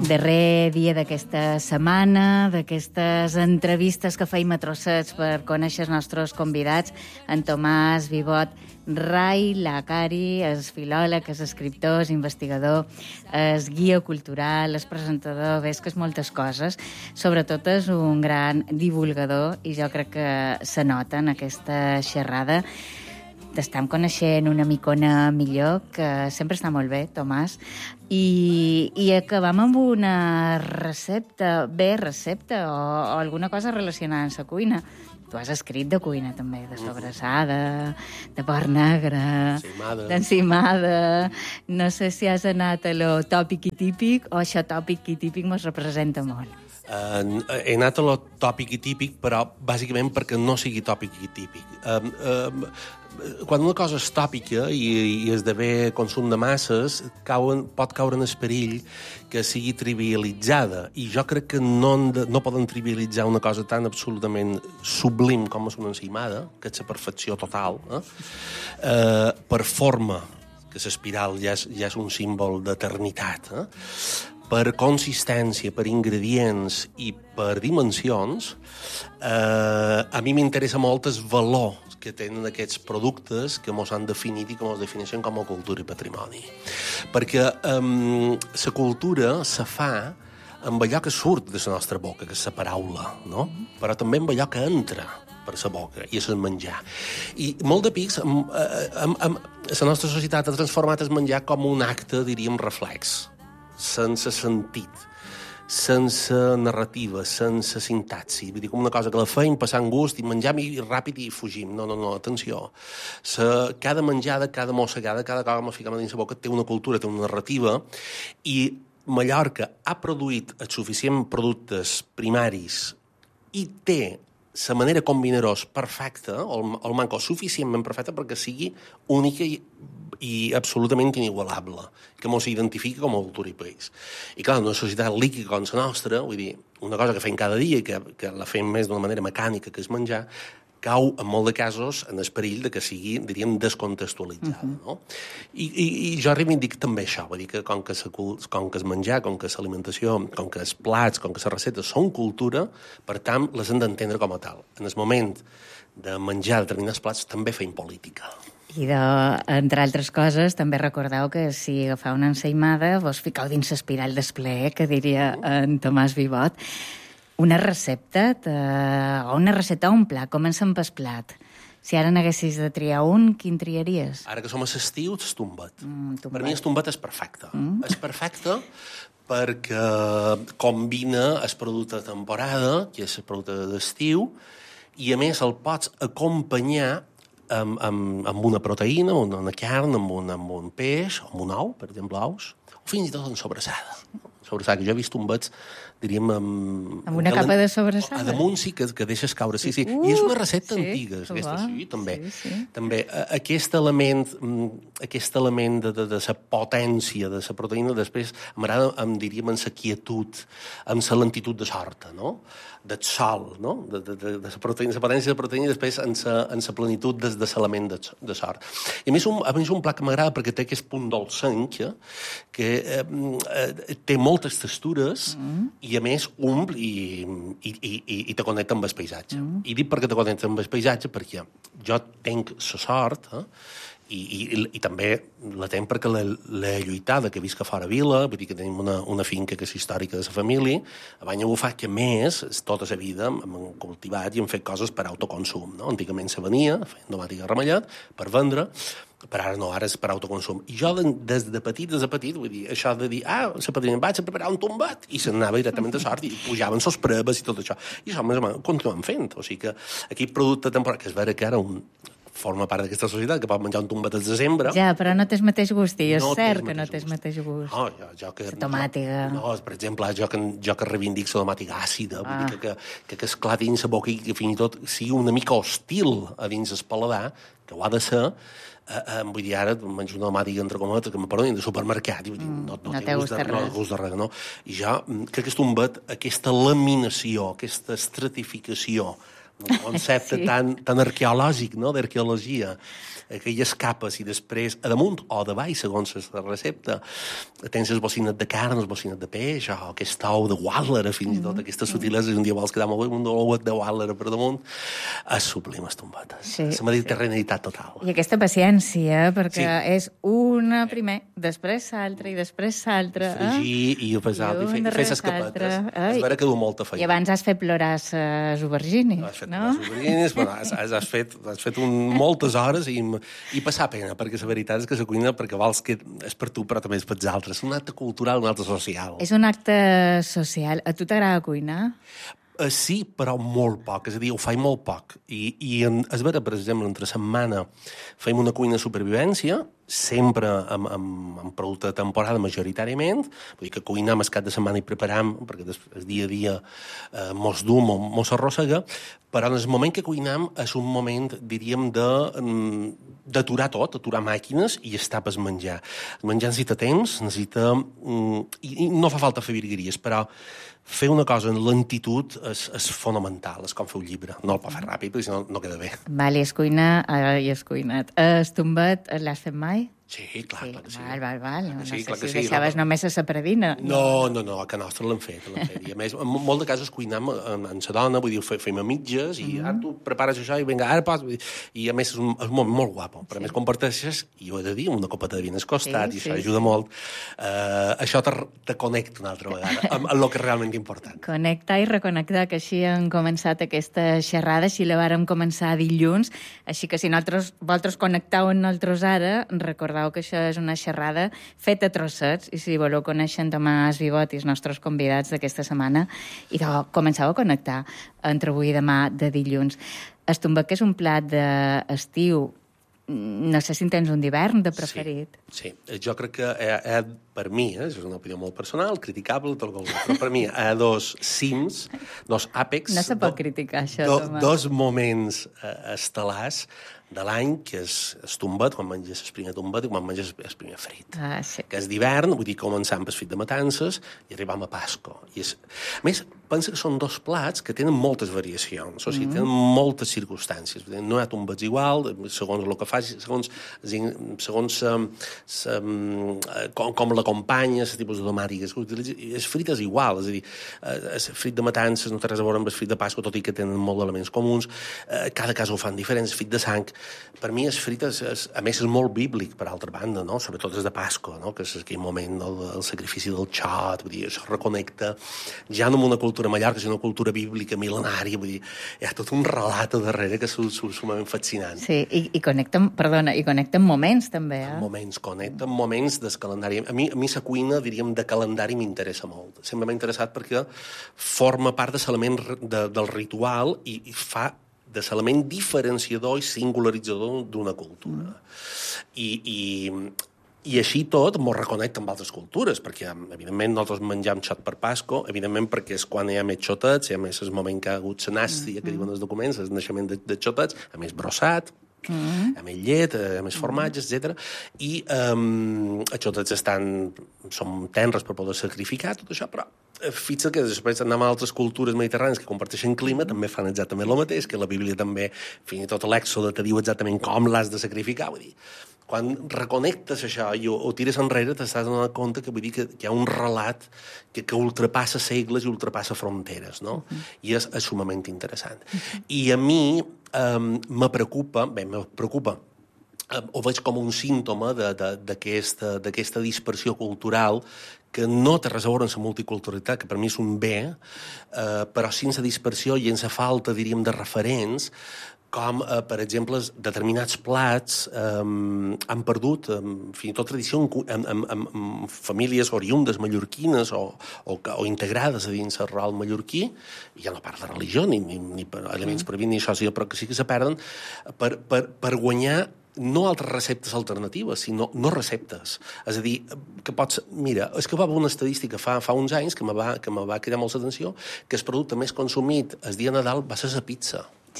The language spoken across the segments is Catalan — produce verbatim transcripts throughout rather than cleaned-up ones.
Darrer dia d'aquesta setmana, d'aquestes entrevistes que feim a trossets per conèixer els nostres convidats, en Tomàs Vivot Rai Lacari, és filòleg, és escriptor, és investigador, és guia cultural, és presentador, ves que és moltes coses. Sobretot és un gran divulgador i jo crec que se nota en aquesta xerrada. T'estem coneixent una micona millor, que sempre està molt bé, Tomàs. I, i acabam amb una recepta, bé, recepta, o, o alguna cosa relacionada amb la cuina. Tu has escrit de cuina, també, de sobrassada, de porc negre, d'encimada. No sé si has anat a lo tòpic i típic, o això tòpic i típic mos representa molt. Uh, he anat a lo tòpic i típic, però bàsicament perquè no sigui tòpic i típic. Uh, uh, quan una cosa és tòpica i, i esdevé consum de masses, cauen, pot caure en el perill que sigui trivialitzada. I jo crec que no, de, no poden trivialitzar una cosa tan absolutament sublim com és una encimada, que és la perfecció total, eh? Uh, per forma, que l'espiral ja, és, ja és un símbol d'eternitat, eh? Per consistència, per ingredients i per dimensions, eh, a mi m'interessa molt el valor que tenen aquests productes que mos han definit i que mos defineixen com a cultura i patrimoni. Perquè eh, la cultura se fa amb allò que surt de la nostra boca, que és la paraula, no? Però també amb allò que entra per la boca, i és el menjar. I molt de pics, amb, amb, amb, la nostra societat ha transformat el menjar com un acte, diríem, reflex, sense sentit, sense narrativa, sense sintaxi. Vull dir, com una cosa que la feim, passant gust, i menjam i ràpid i fugim. No, no, no, atenció. Sa, cada menjada, cada mossegada, cada cosa que m'ha ficat dins la boca té una cultura, té una narrativa, i Mallorca ha produït els suficients productes primaris i té la manera combinar-los perfecta, o el, el manco suficientment perfecta perquè sigui única i, i absolutament inigualable, que mos identifica com a cultura i país. I clar, en una societat líquida com la nostra, vull dir, una cosa que fem cada dia, que, que la fem més d'una manera mecànica, que és menjar, cau, en molt de casos, en el perill de que sigui, diríem, descontextualitzada. Uh-huh. No? I, i, I jo reivindic també això, vull dir que com que, sa, com que es menjar, com que l'alimentació, com que els plats, com que les receptes són cultura, per tant, les hem d'entendre com a tal. En el moment de menjar determinats plats també feim política. I, de, entre altres coses, també recordeu que si agafeu una ensaïmada vos ficau dins l'espiral d'esplè, que diria en Tomàs Vivot. Una recepta, eh, o una recepta o un plat, comença amb el plat. Si ara n'haguessis de triar un, quin triaries? Ara que som a l'estiu, el tombet. Mm, per mi el tombet és perfecte. Mm. És perfecte perquè combina el producte de temporada, que és el producte d'estiu, i a més el pots acompanyar amb, amb, amb una proteïna, amb una carn, amb un, amb un peix, amb un ou, per exemple, ous, o fins i tot en sobrassada. Sobrassada, que jo he vist tombets, diríem... Amb, amb una capa de sobrassada? A damunt sí, que, que deixes caure. Sí, sí. Uh, I és una recepta sí, antiga, aquesta, sí, també. Sí, sí. També aquest element, aquest element de, de, de la potència de la proteïna, després m'agrada, em diríem, en la quietud, en la lentitud de sorta, no? Del sol, no? De, de, de, de la proteïna, la potència de la proteïna, i després en la, en la plenitud de, de l'element de, de sort. I a més, un, a més un plat que m'agrada perquè té aquest punt dolcenc, que eh, eh, té moltes textures, mm. i a més ompl i, i, i, i te connecta amb el paisatge. Mm. I dic perquè te connecta amb el paisatge perquè jo tenc la sort, eh, i, i, i també la tenc perquè l'he lluitada, que visc a fora vila, vull dir que tenim una, una finca que és històrica de la família, abans ho fa que més, tota la vida hem cultivat i hem fet coses per autoconsum, no? Antigament se venia, feien tomàtica ramellat, per vendre, però ara no, ara és per autoconsum. I jo, des de petit, des de petit, vull dir, això de dir, ah, la padrina, vaig a preparar un tombat, i se'n anava directament a sort, i pujaven les proves i tot això. I això, més o menys, continuem fent. O sigui que aquí producte temporal, que és vera que ara un forma part d'aquesta societat, que pot menjar un tombat al desembre. Ja, però no té el mateix gust, i és no cert que no té el mateix gust. No, jo, jo que... La tomàtica. No, per exemple, jo que, jo que reivindic la tomàtica àcida, ah. vull dir que, que, que esclati dins la boca i que fins i tot sigui una mica hostil a dins el paladar, que ho ha de ser, eh, eh, vull dir, ara menjo una tomàtica entre cometes que me perdonin de supermercat, i vull dir, mm, no, no, no té gust de, no, gust de res, no? I jo crec que és un bet, aquesta laminació, aquesta estratificació un concepte Sí. tan, tan arqueològic, no?, d'arqueologia, aquelles capes i després a damunt o a davall, segons la recepta, tens les bocines de carn, les bocines de peix, o aquest ou de Wàlera, fins i tot, aquestes subtileses, un dia vols quedar molt bé, un ouet de Wàlera per damunt, és sublim, les tombates. Sí, la mediterraneïtat total. I aquesta paciència, perquè Sí. és una primer, després l'altra i després l'altra. Fregir i pesar, i, fer, i fer les capetes. És vera que du molta feina. I abans has fet plorar les aubergines, Has fet no? les aubergines, bueno, has, has, has fet, has fet un, moltes hores i, i passar pena, perquè la veritat és que la cuina, perquè vols que és per tu, però també és per els altres. És un acte cultural, un acte social. És un acte social. A tu t'agrada cuinar? Uh, sí, però molt poc, és a dir, ho faig molt poc. I, i en, és vera, per exemple, entre setmana feim una cuina de supervivència, sempre amb, amb, amb producte de temporada majoritàriament, vull dir que cuinem el cap de setmana i preparam, perquè el dia a dia eh, mos du, mos arrossega, però en el moment que cuinem és un moment, diríem, de d'aturar tot, aturar màquines i estar per menjar. El menjar necessita temps, necessita... I, i no fa falta fer virgueries, però fer una cosa en lentitud és, és fonamental, és com fer un llibre. No el pot fer ràpid, perquè si no, no queda bé. Vale, es cuina, eh, i es cuinat. Es tombet, l'has fet mai? Sí, clar, Sí, clar que sí. val, val, val. No, Sí, no clar sé que si sí, deixaves no. només a la predina. No, no, no, a casa nostra l'hem fet, l'hem fet. I a més, en molts de casos cuinem amb sa dona, vull dir, fe, fem a mitges, i ara tu prepares això i vinga, ara pas... I a més és un, és un moment molt guapo. Però a més comparteixes, i ho he de dir, una copeta de vi al costat, Sí, i això sí, ajuda molt. Uh, això te, te connecta una altra vegada amb, amb el que és realment important. Connectar i reconnectar, que així han començat aquesta xerrada, així la vàrem començar dilluns, així que si nosaltres, vosaltres connectau amb nosaltres ara, recordeu que això és una xerrada feta a trossets, i si voleu conèixer en Tomàs Vivot i els nostres convidats d'aquesta setmana, i de, començau a connectar entre avui i demà de dilluns. El tombec és un plat d'estiu, no sé si en tens un d'hivern de preferit. Sí, sí. Jo crec que hi ha, hi ha, per mi, eh, és una opinió molt personal, criticable, tot el que vulgui, però per mi hi ha dos cims, dos àpex... No se pot do, criticar, això, do, Tomàs. Dos moments eh, estel·lars de l'any, que és el tombet, quan menges el primer tombet i quan menges el primer frit. Ah, sí. Que és d'hivern, vull dir, començant pel frit de matances i arribam a Pasco. I és... A més, pensa que són dos plats que tenen moltes variacions, o sigui, mm. tenen moltes circumstàncies. No hi ha tombets igual, segons el que facis, segons, segons um, um, com, com l'acompanyes, el tipus de tomàtiques que utilitzes. El frit és igual, és a dir, el frit de matances no té res a veure amb el frit de Pasco, tot i que tenen molt d'elements comuns. Cada cas ho fan diferents. El frit de sang, per mi, el frit, és, és, a més, és molt bíblic, per altra banda, no? Sobretot és de Pasco, no? Que és aquell moment del, del sacrifici del xot, vull dir, això reconnecta ja no amb una cultura mallorca, sinó una cultura bíblica mil·lenària, vull dir, hi ha tot un relat a darrere que és sumament fascinant. Sí, i, i connecten, perdona, i connecten moments, també, eh? Moments, connecten moments del calendari. A mi, a mi la cuina, diríem, de calendari m'interessa molt. Sempre m'ha interessat perquè forma part de l'element de, del ritual i, i fa de l'element diferenciador i singularitzador d'una cultura. I, i, i així tot m'ho reconnecta amb altres cultures, perquè, evidentment, nosaltres menjam xot per Pasco, evidentment perquè és quan hi ha més xotets, i a més és el moment que ha hagut la nàstia, que diuen els documents, el naixement de, de xotets, a més brossat, Mm. amb el llet, amb els formatges, etcètera. I um, els xotets estan, són tenres per poder sacrificar, tot això, però fixa que després anem a altres cultures mediterrànies que comparteixen clima, també fan exactament el mateix, que la Bíblia també, fins i tot l'Èxode te diu exactament com l'has de sacrificar, vull dir, quan reconnectes això i ho, ho tires enrere, t'estàs donant compte que, vull dir, que, que hi ha un relat que, que ultrapassa segles i ultrapassa fronteres, no? Uh -huh. I és, és sumament interessant. Uh -huh. I a mi um, me preocupa, bé, me preocupa, um, ho veig com un símptoma d'aquesta dispersió cultural que no té res a veure amb la multiculturalitat, que per mi és un bé, eh, però sense dispersió i sense falta, diríem, de referents, com, eh, per exemple, determinats plats eh, han perdut, eh, fins i tot tradició, en, en, en, en famílies oriundes mallorquines o, o, o integrades a dins el rol mallorquí, i ja no parla de religió, ni, ni, ni per elements mm. previns, ni això, però que sí que se perden, per, per, per guanyar no altres receptes alternatives, sinó no receptes. És a dir, que pots... Mira, és que va haver una estadística fa, fa uns anys que me va, que me va cridar molt l'atenció, que el producte més consumit el dia de Nadal va ser la pizza. Ja.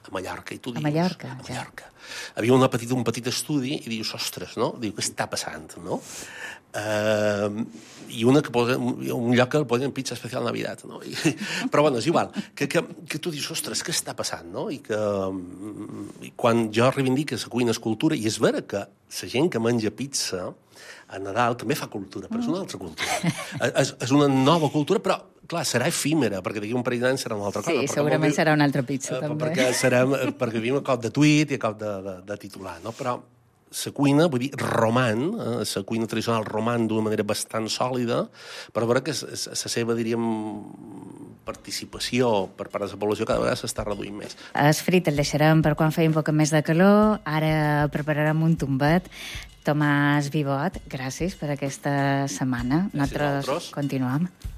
a Mallorca, i tu dius... A Mallorca, a Mallorca. Ja. Havia una petita, un petit estudi i dius, ostres, no? Diu, què està passant, no? Uh, i una que posa, un lloc que el posen pizza especial Navidad, no? I, però, bueno, és igual. Que, que, que tu dius, ostres, què està passant, no? I que i quan jo reivindico que la cuina és cultura, i és vera que la gent que menja pizza a Nadal també fa cultura, però és una altra cultura. és, és una nova cultura, però clar, serà efímera, perquè d'aquí un parell d'anys serà una altra cosa. Sí, segurament viu, serà una altra pizza, eh, també. Perquè, serem, perquè vivim a cop de tuit i a cop de, de, de titular, no? Però la cuina, vull dir, roman, eh, la cuina tradicional roman d'una manera bastant sòlida, però veure que la seva, diríem, participació per part de la població cada vegada s'està reduint més. El frit el deixarem per quan feia un poc més de calor, ara prepararem un tombet. Tomàs Vivot, gràcies per aquesta setmana. Nosaltres continuem.